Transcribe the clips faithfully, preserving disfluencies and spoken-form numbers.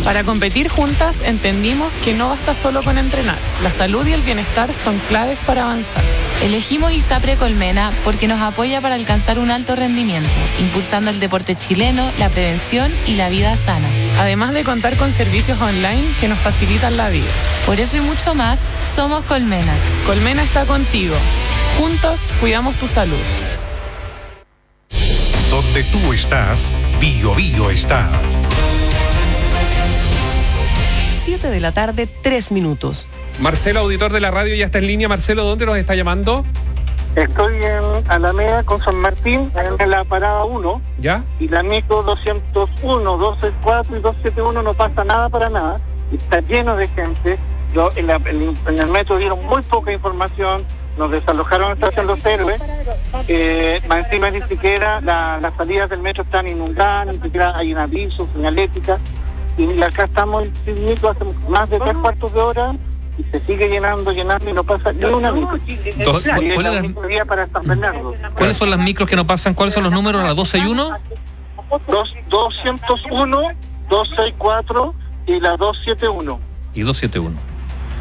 Para competir juntas entendimos que no basta solo con entrenar. La salud y el bienestar son claves para avanzar. Elegimos ISAPRE Colmena porque nos apoya para alcanzar un alto rendimiento, impulsando el deporte chileno, la prevención y la vida sana. Además de contar con servicios online que nos facilitan la vida. Por eso y mucho más, somos Colmena. Colmena está contigo. Juntos cuidamos tu salud. Donde tú estás, Bio Bio está. siete de la tarde, tres minutos. Marcelo, auditor de la radio, ya está en línea. Marcelo, ¿dónde nos está llamando? Estoy en Alameda con San Martín, en la parada uno. ¿Ya? Y la micro doscientos uno, doscientos sesenta y cuatro y doscientos setenta y uno no pasa nada para nada. Está lleno de gente. Yo, en, la, en, en el metro dieron muy poca información. Nos desalojaron en la estación Los Héroes. Eh, más encima ni siquiera la, las salidas del metro están inundadas, ni siquiera hay un aviso, señalética. Y acá estamos en micro hace más de tres cuartos de hora y se sigue llenando, llenando y no pasa ni una micro. Dos, Y es ¿cuál la es la- única vía para San Bernardo. ¿Cuáles son las micros que no pasan? ¿Cuáles son los números? ¿La doce y uno? Dos, doscientos uno, doscientos sesenta y cuatro y la doscientos setenta y uno. Y doscientos setenta y uno.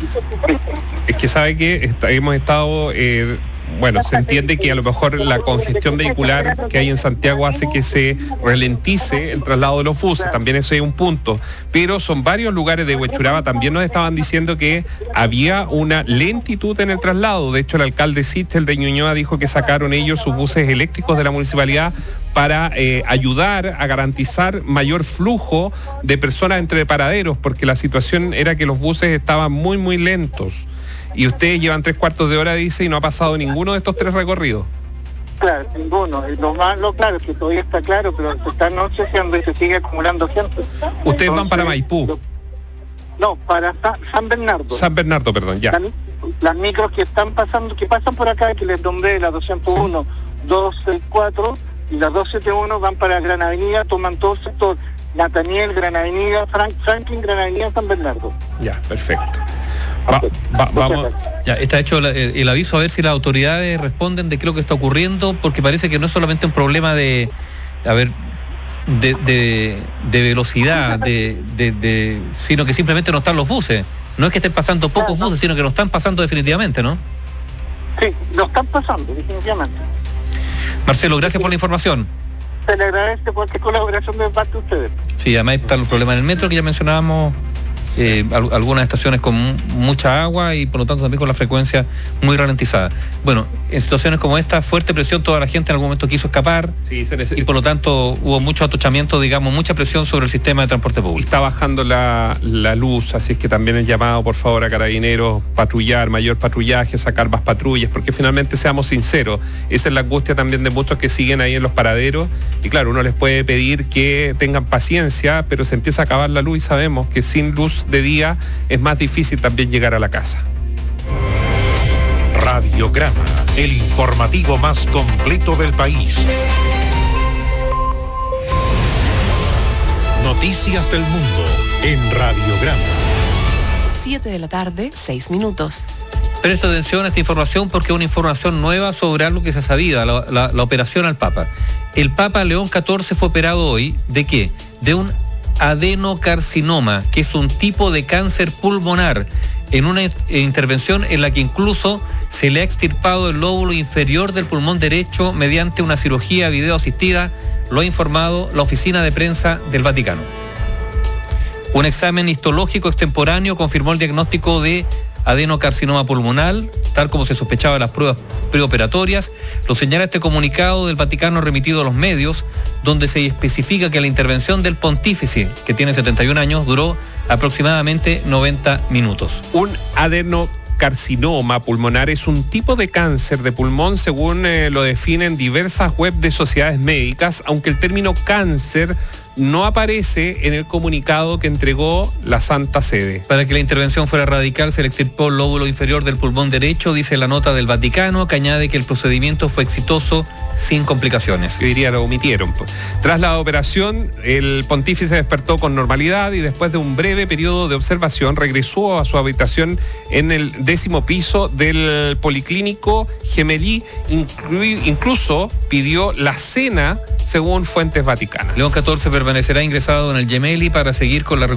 Es que sabe que está- hemos estado, eh, bueno, se entiende que a lo mejor la congestión vehicular que hay en Santiago hace que se ralentice el traslado de los buses, también eso es un punto, pero son varios lugares de Huechuraba, también nos estaban diciendo que había una lentitud en el traslado. De hecho, el alcalde Sichel de Ñuñoa dijo que sacaron ellos sus buses eléctricos de la municipalidad para eh, ayudar a garantizar mayor flujo de personas entre paraderos, porque la situación era que los buses estaban muy, muy lentos. Y ustedes llevan tres cuartos de hora, dice, y no ha pasado ninguno de estos tres recorridos. Claro, ninguno. Y lo malo, claro, es que todavía está claro, pero se está anocheciendo y se sigue acumulando gente. Ustedes van para Entonces, Maipú. lo- No, para Sa- San Bernardo. San Bernardo, perdón, ya. La- las micros que están pasando, que pasan por acá, que les nombré, la doscientos uno, doscientos sesenta y cuatro y la doscientos setenta y uno van para Gran Avenida, toman todo el sector. Nathaniel, Gran Avenida, Frank, Franklin, Gran Avenida, San Bernardo. Ya, perfecto. Va- va- vamos. Ya está hecho el, el- el aviso a ver si las autoridades responden de qué es lo que está ocurriendo, porque parece que no es solamente un problema de, a ver, de, de, de velocidad, de, de, de, sino que simplemente no están los buses. No es que estén pasando pocos buses, sino que no están pasando definitivamente, ¿no? Sí, lo están pasando, definitivamente. Marcelo, gracias por la información. Se le agradece cualquier colaboración de parte de ustedes. Sí, además están los problemas en el metro que ya mencionábamos, eh, al- algunas estaciones con mu- mucha agua y por lo tanto también con la frecuencia muy ralentizada. Bueno, en situaciones como esta, fuerte presión, toda la gente en algún momento quiso escapar Sí, se necesita. y por lo tanto hubo mucho atochamiento, digamos, mucha presión sobre el sistema de transporte Y público. está bajando la, la luz, así es que también el llamado, por favor, a carabineros, patrullar, mayor patrullaje, sacar más patrullas, porque finalmente, seamos sinceros, esa es la angustia también de muchos que siguen ahí en los paraderos, y claro, uno les puede pedir que tengan paciencia, pero se empieza a acabar la luz y sabemos que sin luz de día es más difícil también llegar a la casa. Radiograma, el informativo más completo del país. Noticias del mundo en Radiograma. siete de la tarde, seis minutos. Presta atención a esta información porque es una información nueva sobre algo que se ha sabido, la, la- la operación al Papa. El Papa León catorce fue operado hoy, ¿de qué? De un adenocarcinoma, que es un tipo de cáncer pulmonar, en una in- intervención en la que incluso se le ha extirpado el lóbulo inferior del pulmón derecho mediante una cirugía video asistida, lo ha informado la oficina de prensa del Vaticano. Un examen histológico extemporáneo confirmó el diagnóstico de adenocarcinoma pulmonar, tal como se sospechaba en las pruebas preoperatorias. Lo señala este comunicado del Vaticano remitido a los medios, donde se especifica que la intervención del pontífice, que tiene setenta y un años, duró aproximadamente noventa minutos. Un adenocarcinoma pulmonar es un tipo de cáncer de pulmón según eh, lo definen diversas webs de sociedades médicas, aunque el término cáncer no aparece en el comunicado que entregó la Santa Sede. Para que la intervención fuera radical, se le extirpó el lóbulo inferior del pulmón derecho, dice la nota del Vaticano, que añade que el procedimiento fue exitoso sin complicaciones. Yo diría, lo omitieron. pues. Tras la operación, el pontífice despertó con normalidad y después de un breve periodo de observación regresó a su habitación en el décimo piso del Policlínico Gemelli. Inclu- incluso pidió la cena, según fuentes vaticanas. León catorce permanecerá ingresado en el Gemelli para seguir con la